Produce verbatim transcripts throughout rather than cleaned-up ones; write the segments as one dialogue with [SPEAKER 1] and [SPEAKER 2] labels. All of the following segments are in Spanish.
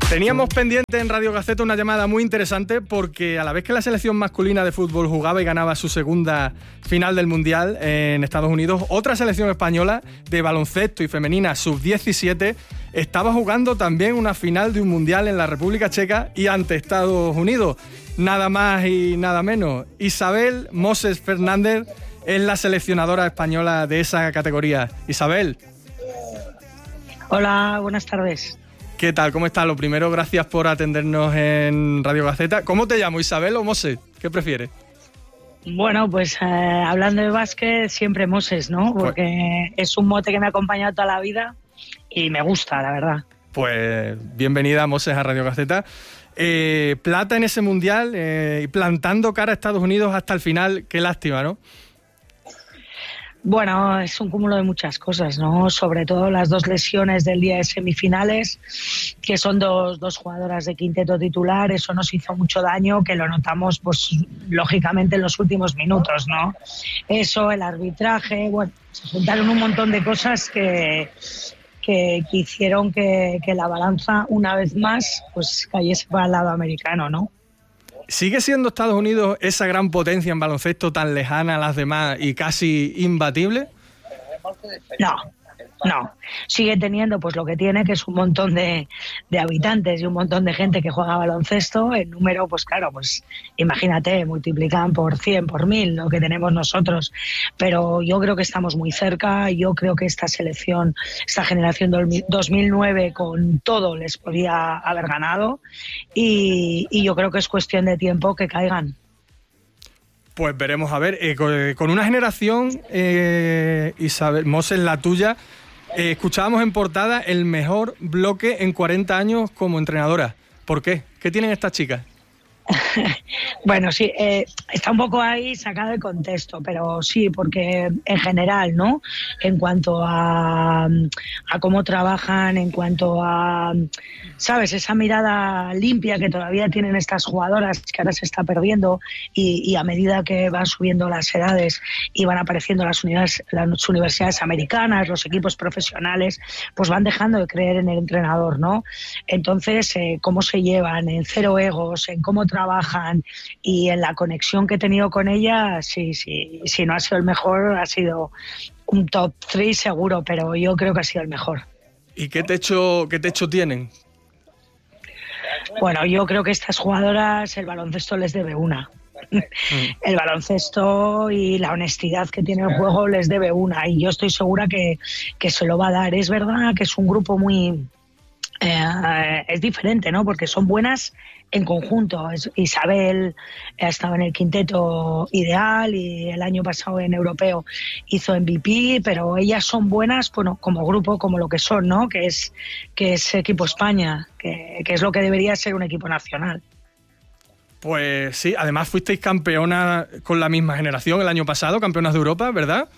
[SPEAKER 1] Teníamos pendiente en Radio Gaceta una llamada muy interesante porque a la vez que la selección masculina de fútbol jugaba y ganaba su segunda final del Mundial en Estados Unidos, otra selección española de baloncesto y femenina sub diecisiete estaba jugando también una final de un Mundial en la República Checa y ante Estados Unidos. Nada más y nada menos. Isabel Moses Fernández es la seleccionadora española de esa categoría. Isabel.
[SPEAKER 2] Hola, buenas tardes.
[SPEAKER 1] ¿Qué tal? ¿Cómo estás? Lo primero, gracias por atendernos en Radio Gaceta. ¿Cómo te llamo, Isabel o Moses? ¿Qué prefieres?
[SPEAKER 2] Bueno, pues eh, hablando de básquet, siempre Moses, ¿no? Porque es un mote que me ha acompañado toda la vida y me gusta, la verdad.
[SPEAKER 1] Pues bienvenida, Moses, a Radio Gaceta. Eh, plata en ese Mundial eh, y plantando cara a Estados Unidos hasta el final. Qué lástima, ¿no?
[SPEAKER 2] Bueno, es un cúmulo de muchas cosas, ¿no? Sobre todo las dos lesiones del día de semifinales, que son dos, dos jugadoras de quinteto titular. Eso nos hizo mucho daño, que lo notamos, pues, lógicamente en los últimos minutos, ¿no? Eso, el arbitraje, bueno, se juntaron un montón de cosas que, que, que hicieron que, que la balanza, una vez más, pues cayese para el lado americano, ¿no?
[SPEAKER 1] ¿Sigue siendo Estados Unidos esa gran potencia en baloncesto tan lejana a las demás y casi imbatible?
[SPEAKER 2] No, no. Sigue teniendo pues lo que tiene, que es un montón de, de habitantes y un montón de gente que juega baloncesto. El número, pues claro, pues imagínate, multiplican por cien, por mil lo que tenemos nosotros. Pero yo creo que estamos muy cerca. Yo creo que esta selección, esta generación dos mil nueve con todo les podía haber ganado. Y, y yo creo que es cuestión de tiempo que caigan.
[SPEAKER 1] Pues veremos, a ver, eh, con, con una generación, eh, Isabel Moses, la tuya, eh, escuchábamos en portada el mejor bloque en cuarenta años como entrenadora. ¿Por qué? ¿Qué tienen estas chicas?
[SPEAKER 2] Bueno, sí, eh, está un poco ahí sacado de contexto, pero sí, porque en general, ¿no? En cuanto a, a cómo trabajan, en cuanto a, ¿sabes? Esa mirada limpia que todavía tienen estas jugadoras, que ahora se está perdiendo, y, y a medida que van subiendo las edades y van apareciendo las, unidades, las universidades americanas, los equipos profesionales, pues van dejando de creer en el entrenador, ¿no? Entonces, eh, cómo se llevan, en cero egos, en cómo trabajan y en la conexión que he tenido con ella, sí, sí, si no ha sido el mejor, ha sido un top tres seguro, pero yo creo que ha sido el mejor.
[SPEAKER 1] ¿Y qué techo, qué techo tienen?
[SPEAKER 2] Bueno, yo creo que estas jugadoras el baloncesto les debe una. El baloncesto y la honestidad que tiene el juego les debe una, y yo estoy segura que, que se lo va a dar. Es verdad que es un grupo muy... Eh, es diferente, ¿no? Porque son buenas en conjunto. Isabel ha estado en el quinteto ideal y el año pasado en europeo hizo M V P, pero ellas son buenas, bueno, como grupo, como lo que son, ¿no? Que es, que es equipo España, que, que es lo que debería ser un equipo nacional.
[SPEAKER 1] Pues sí, además fuisteis campeona con la misma generación el año pasado, campeonas de Europa, ¿verdad?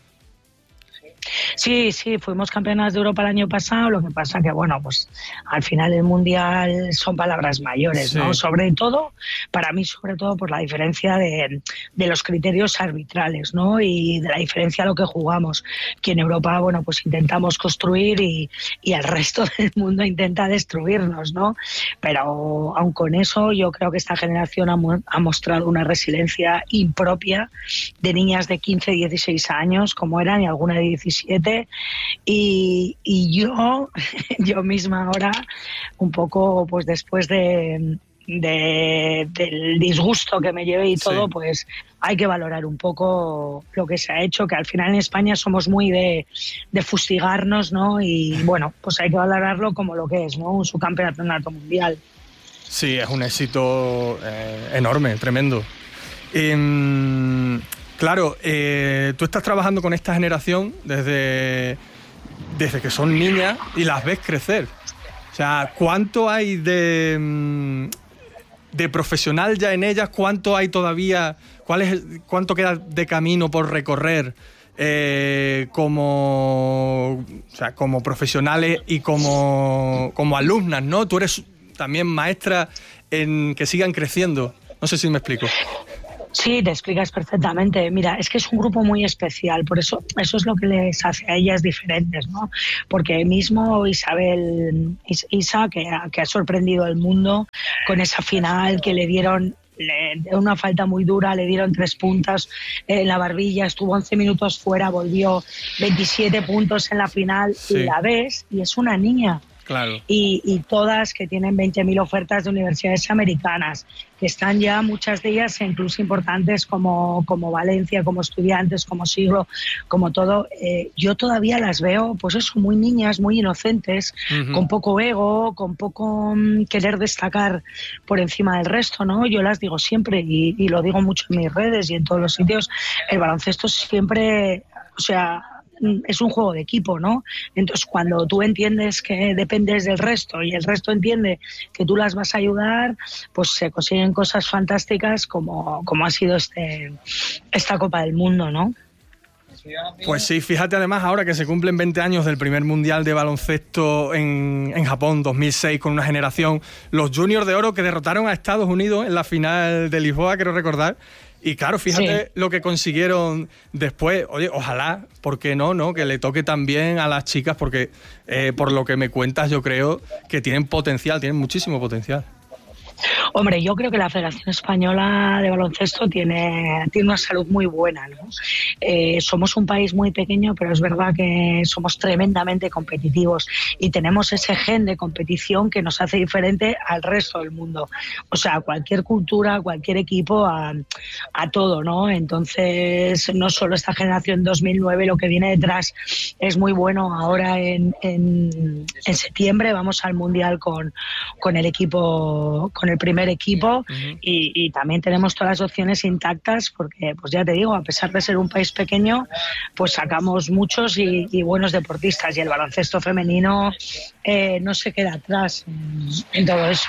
[SPEAKER 2] Sí, sí, fuimos campeonas de Europa el año pasado, lo que pasa que, bueno, pues al final el Mundial son palabras mayores, sí, ¿no? Sobre todo, para mí, sobre todo por la diferencia de, de los criterios arbitrales, ¿no? Y de la diferencia a lo que jugamos, que en Europa, bueno, pues intentamos construir y, y el resto del mundo intenta destruirnos, ¿no? Pero aun con eso, yo creo que esta generación ha, ha mostrado una resiliencia impropia de niñas de quince, dieciséis años, como eran, y alguna de diecisiete. Y, y yo, yo misma ahora, un poco pues después de, de, del disgusto que me llevé y todo, sí, pues hay que valorar un poco lo que se ha hecho, que al final en España somos muy de, de fustigarnos, ¿no? Y bueno, pues hay que valorarlo como lo que es, ¿no? Un subcampeonato mundial.
[SPEAKER 1] Sí, es un éxito eh, enorme, tremendo. Eh, Claro, eh, tú estás trabajando con esta generación desde, desde que son niñas y las ves crecer. O sea, ¿cuánto hay de, de profesional ya en ellas? ¿Cuánto hay todavía? ¿Cuál es, cuánto queda de camino por recorrer eh, como, o sea, como profesionales y como, como alumnas, ¿no? Tú eres también maestra en que sigan creciendo. No sé si me explico.
[SPEAKER 2] Sí, te explicas perfectamente. Mira, es que es un grupo muy especial, por eso eso es lo que les hace a ellas diferentes, ¿no? Porque mismo Isabel Isa, que, que ha sorprendido al mundo con esa final que le dieron le, una falta muy dura, le dieron tres puntas en la barbilla, estuvo once minutos fuera, volvió veintisiete puntos en la final, sí. Y la ves y es una niña.
[SPEAKER 1] Claro.
[SPEAKER 2] Y, y todas que tienen veinte mil ofertas de universidades americanas, que están ya muchas de ellas incluso importantes como, como Valencia, como Estudiantes, como Siglo, como todo. Eh, yo todavía las veo, pues eso, muy niñas, muy inocentes, uh-huh. con poco ego, con poco um, querer destacar por encima del resto, ¿no? Yo las digo siempre, y, y lo digo mucho en mis redes y en todos los sitios, el baloncesto siempre, o sea, es un juego de equipo, ¿no? Entonces, cuando tú entiendes que dependes del resto y el resto entiende que tú las vas a ayudar, pues se consiguen cosas fantásticas como, como ha sido este, esta Copa del Mundo, ¿no?
[SPEAKER 1] Pues sí, fíjate además ahora que se cumplen veinte años del primer Mundial de Baloncesto en, en Japón, dos mil seis, con una generación, los Juniors de Oro que derrotaron a Estados Unidos en la final de Lisboa, quiero recordar. Y claro, fíjate sí. lo que consiguieron después. Oye, ojalá, ¿por qué no? no? Que le toque también a las chicas, porque eh, por lo que me cuentas yo creo que tienen potencial, tienen muchísimo potencial.
[SPEAKER 2] Hombre, yo creo que la Federación Española de Baloncesto tiene, tiene una salud muy buena, ¿no? Eh, somos un país muy pequeño, pero es verdad que somos tremendamente competitivos y tenemos ese gen de competición que nos hace diferente al resto del mundo. O sea, cualquier cultura, cualquier equipo, a, a todo, ¿no? Entonces, no solo esta generación dos mil nueve, lo que viene detrás es muy bueno. Ahora en, en, en septiembre vamos al Mundial con, con el equipo, con el primer equipo, uh-huh. y, y también tenemos todas las opciones intactas porque, pues ya te digo, a pesar de ser un país pequeño, pues sacamos muchos y, y buenos deportistas y el baloncesto femenino eh, no se queda atrás en, en todo eso.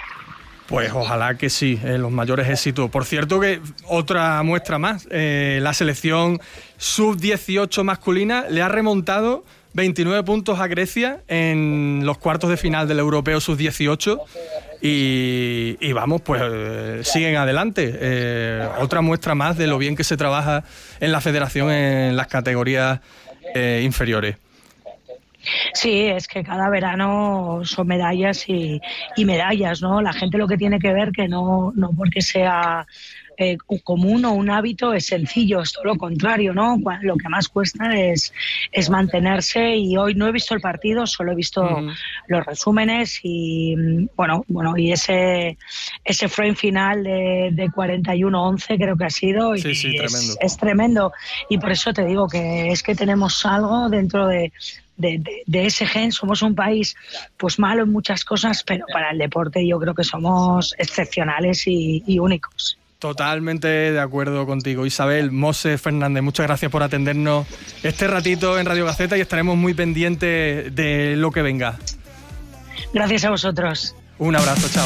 [SPEAKER 1] Pues ojalá que sí, eh, los mayores éxitos. Por cierto que otra muestra más, eh, la selección sub dieciocho masculina le ha remontado veintinueve puntos a Grecia en los cuartos de final del Europeo sub dieciocho y, y vamos, pues eh, siguen adelante. Eh, otra muestra más de lo bien que se trabaja en la federación en las categorías eh, inferiores.
[SPEAKER 2] Sí, es que cada verano son medallas y, y medallas, ¿no? La gente lo que tiene que ver que no, no porque sea eh, común o un hábito es sencillo, es todo lo contrario, ¿no? Lo que más cuesta es, es mantenerse y hoy no he visto el partido, solo he visto uh-huh. los resúmenes y bueno, bueno y ese ese frame final de, de cuarenta y uno once creo que ha sido y
[SPEAKER 1] sí, sí,
[SPEAKER 2] es,
[SPEAKER 1] tremendo.
[SPEAKER 2] es tremendo y por eso te digo que es que tenemos algo dentro de De, de, de ese gen. Somos un país pues malo en muchas cosas, pero para el deporte yo creo que somos excepcionales y, y únicos.
[SPEAKER 1] Totalmente de acuerdo contigo, Isabel. Mose Fernández, muchas gracias por atendernos este ratito en Radio Gaceta y estaremos muy pendientes de lo que venga.
[SPEAKER 2] Gracias a vosotros.
[SPEAKER 1] Un abrazo, chao.